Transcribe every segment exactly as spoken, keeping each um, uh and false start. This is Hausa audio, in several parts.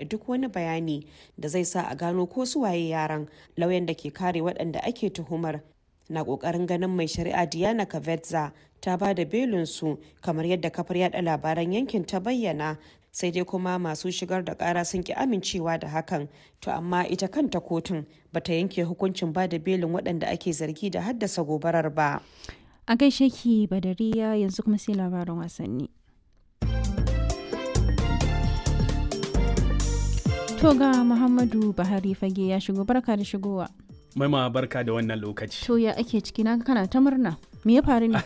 faɗa duk wani bayani da zai sa a gano ko su waye yaran. Lauyan da ke kare waɗanda ake tuhumar na ƙoƙarin ganin mai shari'a Diana Kavetza ta ba da belinsu kamar yadda kafar yada labaran yankin ta bayyana, sai dai kuma masu shigar da ƙara sun ki amincewa da hakan. To amma ita kanta kotun bata yanke hukuncin ba da belin waɗanda ake zargi da haddasa gobarar ba. A gaishe ki Badariya, yanzu kuma sai labarin wasanni. To ga Muhammadu Buhari fage ya shigo, barka da shigowa. Maima barka da wannan lokaci. To ya ake ciki, na kana ta murna. Me ya faru ne?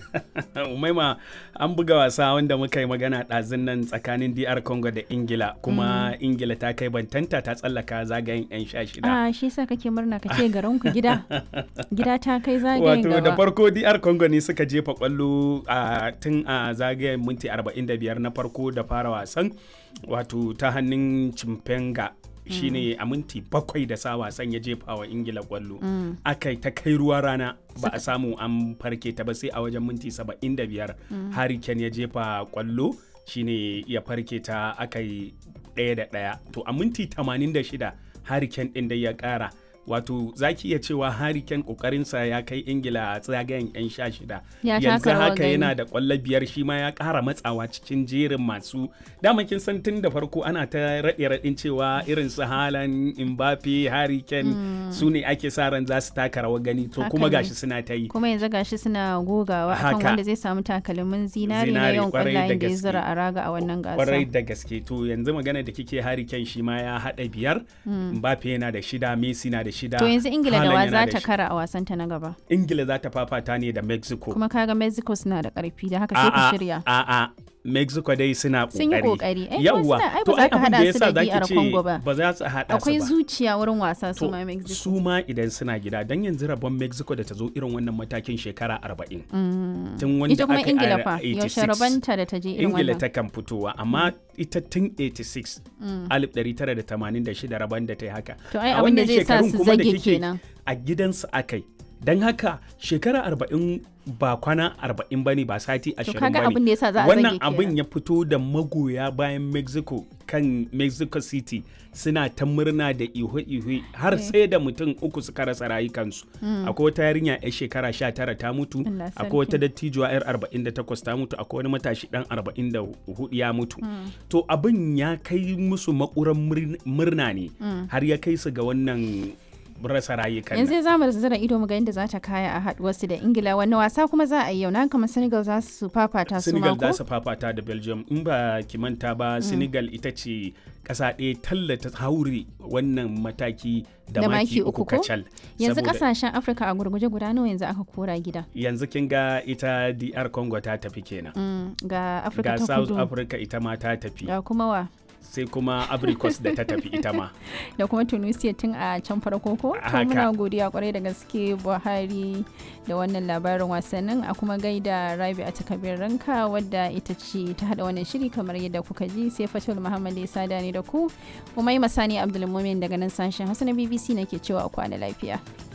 Maima, an buga wasa wanda muka yi magana ɗazun nan tsakanin D R Congo da Ingila, kuma mm. Ingila ta kai bantanta ta tsallaka zagayen 'yan sha shida. Ah, shi yasa kake murna ka ce garin ku gida. Gida ta kai zagayen gaba. Wato da farko D R Congo ne suka jefa kwallo a tun a zagayen minti arba'in da biyar na farko da fara wasan. Wato ta hannun Chimpenga. shine a minti bakwai da sa wasan ya jefa wa Ingila kwallo. Mm. Akai ta kai ruwa rana ba a samu an farke ta ba sai a wajen minti saba'in da biyar mm. Harry Kane ya jefa kwallo shine ya farke ta akai ɗaya da ɗaya. To a minti tamanin da shida Harry Kane ɗin da ya ƙara. Wato zaki iya cewa Harry Kane kokarinsa ya kai Ingila a tsagayen 'yan sha shida. Yanzu haka yana da kwallo biyar, shi ma ya ƙara matsawa cikin jerin masu dama kin san tun da farko ana ta raɗe raɗin cewa irin su Haaland, Mbappe, Harry Kane mm. su ne ake sa ran za su taka rawar gani, to kuma gashi suna ta yi. Kuma yanzu gashi suna gogawa akan wanda zai samu takalmin zinari na yawan kwallayen da ya zura a raga a wannan gasa. Kwarai da gaske. To yanzu magana da kike Harry Kane shi ma ya haɗa biyar, mm. Mbappe yana da shida, Messi na da shida. To yanzu Ingila da wa za ta kara a wasanta na gaba? Ingila za ta fafata ne da Mexico. Kuma kaga Mexico suna da karfi, da haka sai ku shirya. A'a, Mexico dai suna kokari. Sun yi kokari. Eh, yawwa. To ai abin da yasa D R Congo ba. Ba za su hada su ba. Akwai zuciya wurin wasa su ma Mexico. Su ma idan suna gida, dan yanzu rabon Mexico da ta zo irin wannan matakin shekara arba'in. Mm. Tun wanda ita kuma Ingila fa yaushe rabanta da ta je irin wannan. Ingila ta kan fitowa, amma ita tun eighty-six alif ɗari tara da tamanin da shida rabon da ta yi haka. To ai abin da zai sa su zage kenan. A gidansu akai. Don haka shekara arba'in ba kwana arba'in ba ne, ba sati ashirin ba ne. Wannan abin ya fito da magoya bayan Mexico kan Mexico City suna ta murna da ihu-ihu har sai da mutum uku suka rasa rayukansu. Mm. Akwai wata yarinya yar shekara sha tara ta mutu, akwai wata dattijuwa yar arba'in da takwas ta mutu, akwai wani matashi dan arba'in da hudu ya mutu. Mm. To abin ya kai musu makuran murna ne, mm. har ya kai su ga wannan rasa rayukan. Yanzu za mu zara ido mu ga yadda za ta kaya a haduwarsu da Ingila. Wani wasa kuma za a yi yau? Na kamar Senegal za su fafata su mako? Senegal za su fafata da Belgium. In ba ki manta ba, mm. Senegal ita ce kasa ɗaya tallata haure wannan mataki da, da maki uku kacal. Yanzu kasashen Afirka a gurguje guda nawa yanzu aka kora gida? Yanzu kin ga ita D R Congo ta tafi kenan. Mm. Ga Afirka ta kudu. Ga South Africa ita ma ta tafi. Ga kuma wa? Sai kuma Abricos da ta tafi ita ma. Da kuma Tunisia tun a can farko ko? Haka. Muna godiya kwarai da gaske Buhari da wannan labarin wasannin, a kuma gaida Rabi a takabir ranka wadda ita ce ta hada wannan shiri kamar yadda kuka ji, sai Fatul Muhammad ya sada ni da ku. Umaima Sani Abdulmumin daga nan sashen Hausa na B B C nake cewa kwana lafiya.